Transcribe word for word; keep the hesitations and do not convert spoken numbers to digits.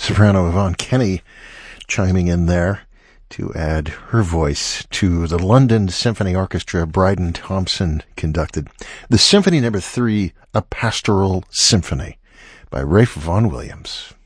soprano Yvonne Kenny chiming in there to add her voice to the London Symphony Orchestra Bryden Thompson conducted the Symphony Number Three, A Pastoral Symphony by Ralph Vaughan Williams.